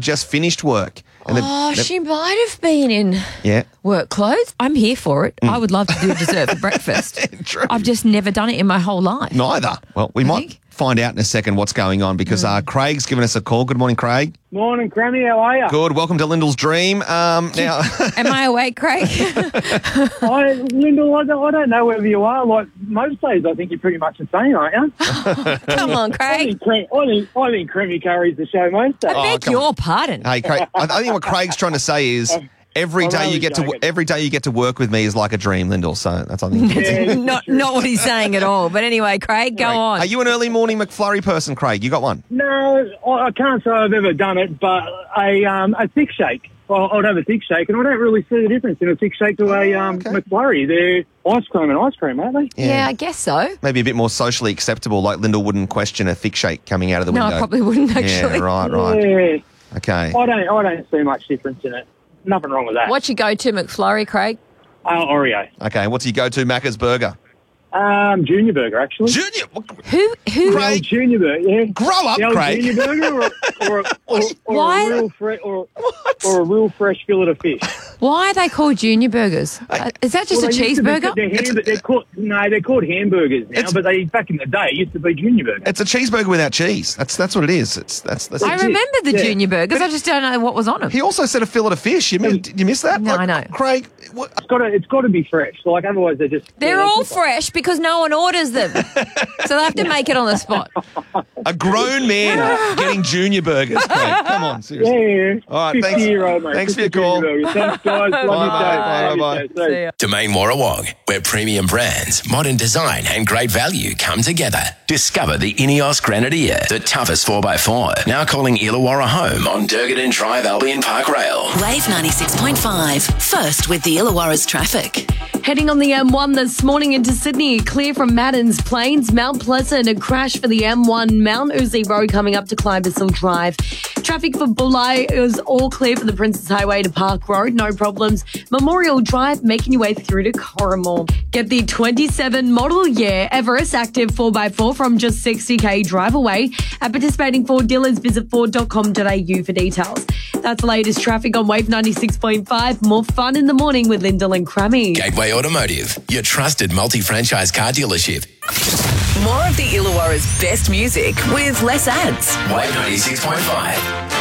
just finished work. And She might have been in work clothes. I'm here for it. I would love to do a dessert for breakfast. True. I've just never done it in my whole life. Neither. Well, we might find out in a second what's going on because Craig's given us a call. Good morning, Craig. Morning, Crammy. How are you? Good. Welcome to Lyndall's Dream. Now, Am I awake, Craig? Lyndall, I don't know whether you are. Like most days, I think you're pretty much the same, aren't you? Come on, Craig. I think Crammy carries the show most days. I beg your pardon. hey, Craig, I think what Craig's trying to say is every day you get to work with me is like a dream, Lyndall. So that's I think. Not what he's saying at all. But anyway, Craig, go on. Are you an early morning McFlurry person, Craig? You got one? No, I can't say I've ever done it, but a thick shake. Well, I'd have a thick shake, and I don't really see the difference in a thick shake to a McFlurry. They're ice cream and ice cream, aren't they? Yeah, I guess so. Maybe a bit more socially acceptable, like Lyndall wouldn't question a thick shake coming out of the window. No, I probably wouldn't, actually. Yeah, right. Yeah. Okay. I don't see much difference in it. Nothing wrong with that. What's your go-to McFlurry, Craig? Oreo. Okay, what's your go-to Macca's burger? Junior burger, actually. Junior? Who? Craig, Junior burger, yeah. grow up, The old Craig. Junior burger Why? or a real fresh fillet of fish. Why are they called junior burgers? Is that just a They used to be- cheeseburger? they're called hamburgers now, but back in the day it used to be junior burgers. It's a cheeseburger without cheese. That's what it is. That's I remember the junior burgers. I just don't know what was on them. He also said a fillet of fish. Did you miss that? No, I know. Craig, what? It's got to be fresh. Like otherwise They're all fresh because no one orders them. So they have to make it on the spot. A grown man getting junior burgers, Craig. Come on, seriously. Yeah. All right, thanks. 50-year-old, mate. Thanks for your call. Thanks, guys. Love Bye. See ya. Domain Warrawong, where premium brands, modern design and great value come together. Discover the Ineos Grenadier, the toughest 4x4. Now calling Illawarra home on Durgadin Drive, Albion Park Rail. Wave 96.5. First with the Illawarra's traffic. Heading on the M1 this morning into Sydney, clear from Maddens Plains, Mount Pleasant, a crash for the M1 Mount Uzi Road coming up to Clydersville Drive. Traffic for Bulli is all clear for the Princess Highway to Park Road, no problems. Memorial Drive making your way through to Corrimal. Get the 27 model year Everest Active 4x4 from just 60k drive away. At participating Ford dealers, visit ford.com.au for details. That's the latest traffic on Wave 96.5. More fun in the morning with Lyndall and Crammy. Gateway Automotive, your trusted multi-franchise car dealership. More of the Illawarra's best music with less ads. Wave 96.5.